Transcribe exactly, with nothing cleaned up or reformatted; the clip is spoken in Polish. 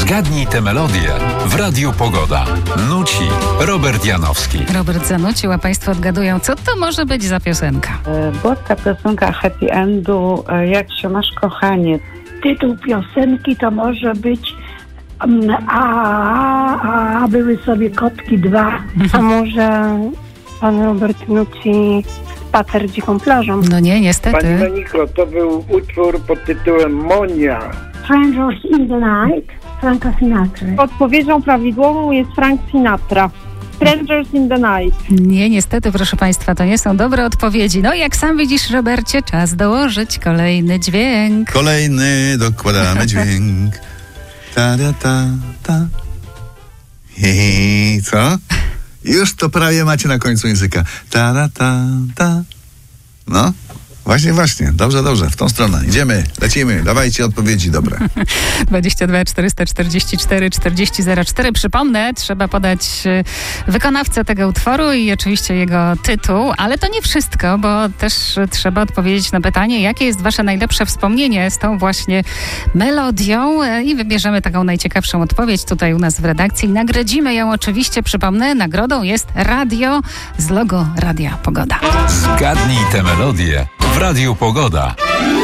Zgadnij tę melodię w Radiu Pogoda. Nuci Robert Janowski. Robert zanucił, a Państwo odgadują, co to może być za piosenka. Włoska piosenka Happy Endu, Jak się masz, kochanie. Tytuł piosenki to może być um, a, a, a były sobie kotki dwa. A może pan Robert nuci Spacer dziką plażą? No nie, niestety. Pani Moniko, to był utwór pod tytułem Monia. Strangers in the Night, Franka Sinatra. Odpowiedzią prawidłową jest Frank Sinatra. Strangers in the Night. Nie, niestety, proszę Państwa, to nie są dobre odpowiedzi. No jak sam widzisz, Robercie, czas dołożyć kolejny dźwięk. Kolejny, dokładamy dźwięk. Ta, ta, ta, ta. Hi, co? Już to prawie macie na końcu języka. Ta, ta, ta, ta. No, właśnie, właśnie. Dobrze, dobrze. W tą stronę. Idziemy, lecimy. Dawajcie odpowiedzi dobre. dwadzieścia dwa czterysta czterdzieści cztery czterdzieści zero cztery. Przypomnę, trzeba podać wykonawcę tego utworu i oczywiście jego tytuł, ale to nie wszystko, bo też trzeba odpowiedzieć na pytanie, jakie jest wasze najlepsze wspomnienie z tą właśnie melodią i wybierzemy taką najciekawszą odpowiedź tutaj u nas w redakcji i nagrodzimy ją oczywiście, przypomnę, nagrodą jest radio z logo Radia Pogoda. Zgadnij tę melodię w Radiu Pogoda.